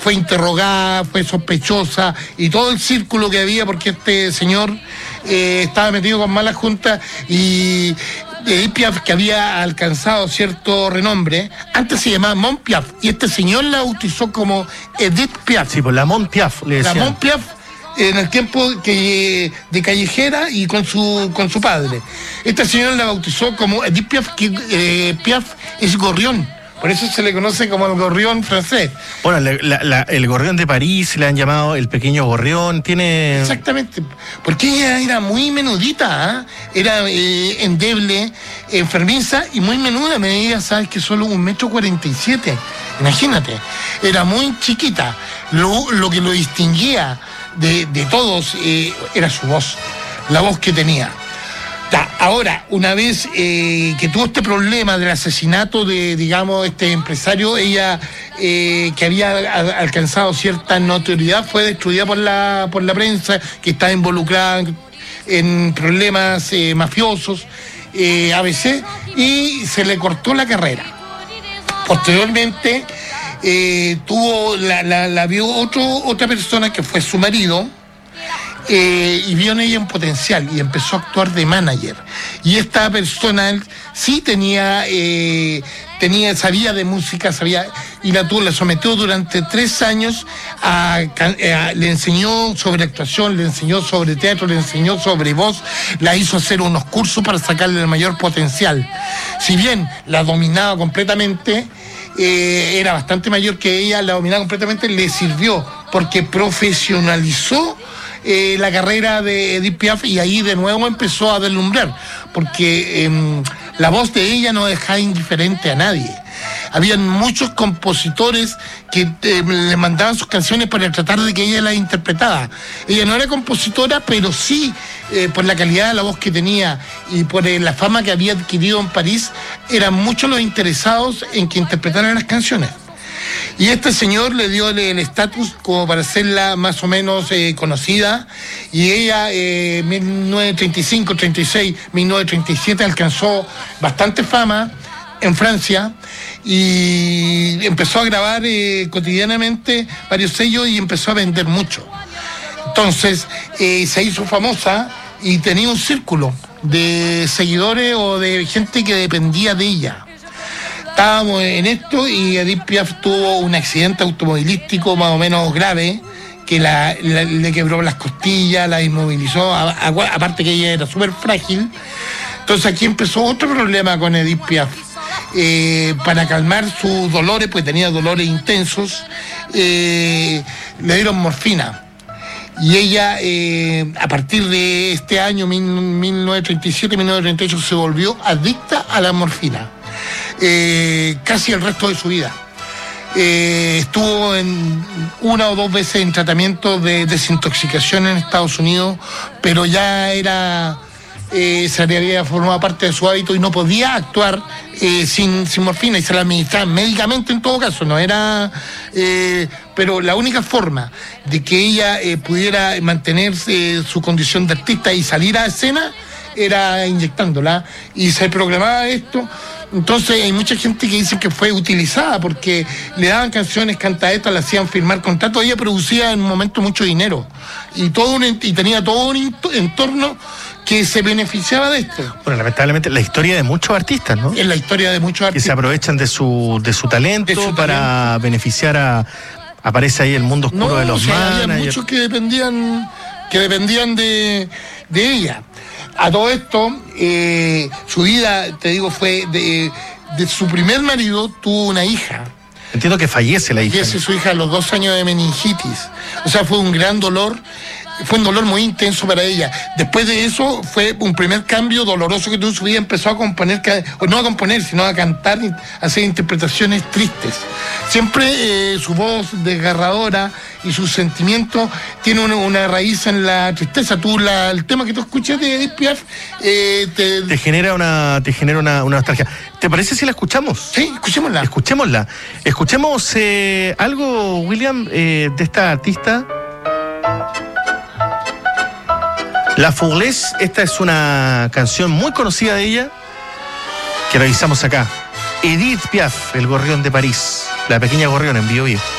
fue interrogada, fue sospechosa, y todo el círculo que había, porque este señor estaba metido con malas juntas, y Edith Piaf, que había alcanzado cierto renombre, antes se llamaba Mont Piaf, y este señor la bautizó como Edith Piaf. Sí, pues la Mont Piaf le decían. La Mont Piaf, en el tiempo de callejera y con su padre. Este señor la bautizó como Edith Piaf, que Piaf es gorrión. Por eso se le conoce como el gorrión francés. Bueno, el gorrión de París le han llamado el pequeño gorrión, tiene... Exactamente, porque ella era muy menudita, era endeble, enfermiza y muy menuda. Medía, sabes que solo 1,47 m, imagínate, era muy chiquita. Lo que lo distinguía de todos era su voz, la voz que tenía. Ahora, una vez que tuvo este problema del asesinato de, digamos, este empresario, ella, que había alcanzado cierta notoriedad, fue destruida por la prensa, que estaba involucrada en problemas mafiosos, ABC, y se le cortó la carrera. Posteriormente, la vio otra persona que fue su marido, y vio en ella un potencial y empezó a actuar de manager. Y esta persona sí sabía de música, y la sometió durante 3 años le enseñó sobre actuación, le enseñó sobre teatro, le enseñó sobre voz, la hizo hacer unos cursos para sacarle el mayor potencial. Si bien la dominaba completamente, era bastante mayor que ella, la dominaba completamente, le sirvió porque profesionalizó la carrera de Edith Piaf, y ahí de nuevo empezó a deslumbrar, porque la voz de ella no dejaba indiferente a nadie. Habían muchos compositores que le mandaban sus canciones para tratar de que ella las interpretara. Ella no era compositora, pero sí, por la calidad de la voz que tenía y por la fama que había adquirido en París, eran muchos los interesados en que interpretaran las canciones. Y este señor le dio el estatus como para hacerla más o menos conocida, y ella 1935, 36, 1937 alcanzó bastante fama en Francia y empezó a grabar cotidianamente varios sellos y empezó a vender mucho. Entonces se hizo famosa y tenía un círculo de seguidores o de gente que dependía de ella. Estábamos en esto y Edith Piaf tuvo un accidente automovilístico más o menos grave, que le quebró las costillas, la inmovilizó, aparte que ella era súper frágil. Entonces aquí empezó otro problema con Edith Piaf. Para calmar sus dolores, pues tenía dolores intensos, le dieron morfina. Y ella, a partir de este año, 1937-1938, se volvió adicta a la morfina. Casi el resto de su vida. Estuvo en 1 o 2 veces en tratamiento de desintoxicación en Estados Unidos, pero ya se había formado parte de su hábito y no podía actuar sin morfina, y se la administraban médicamente en todo caso, no era... pero la única forma de que ella pudiera mantener su condición de artista y salir a escena era inyectándola, y se programaba esto. Entonces hay mucha gente que dice que fue utilizada porque le daban canciones, cantaetas, le hacían firmar contratos. Ella producía en un momento mucho dinero y tenía todo un entorno que se beneficiaba de esto. Bueno, lamentablemente la historia de muchos artistas, ¿no? Es la historia de muchos artistas. Que se aprovechan de su talento para beneficiar aparece ahí el mundo oscuro de los managers. Había muchos que dependían de ella. A todo esto, su vida, te digo, fue de su primer marido, tuvo una hija. Entiendo que fallece la hija. Fallece su hija a los 2 años de meningitis. O sea, fue un gran dolor. Fue un dolor muy intenso para ella. Después de eso, fue un primer cambio doloroso que tuvo en su vida. Empezó a componer, no a componer, sino a cantar, a hacer interpretaciones tristes. Siempre su voz desgarradora y sus sentimientos tienen una raíz en la tristeza. El tema que tú escuchas de Edith Piaf te genera una nostalgia. ¿Te parece si la escuchamos? Sí, escuchémosla. Escuchemos algo, William, de esta artista. La Fourlaise, esta es una canción muy conocida de ella, que revisamos acá. Edith Piaf, el gorrión de París, la pequeña gorrión en Bio Bio.